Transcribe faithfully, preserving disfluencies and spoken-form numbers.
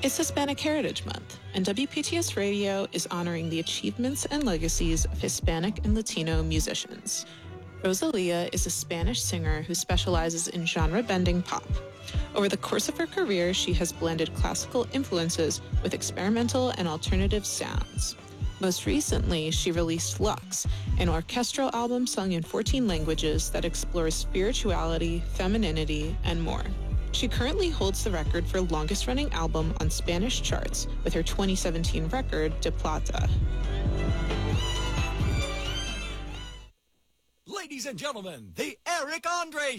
It's Hispanic Heritage Month, and W P T S Radio is honoring the achievements and legacies of Hispanic and Latino musicians. Rosalia is a Spanish singer who specializes in genre-bending pop. Over the course of her career, she has blended classical influences with experimental and alternative sounds. Most recently, she released Lux, an orchestral album sung in fourteen languages that explores spirituality, femininity, and more. She currently holds the record for longest-running album on Spanish charts with her twenty seventeen record, De Plata. Ladies and gentlemen, the Eric Andre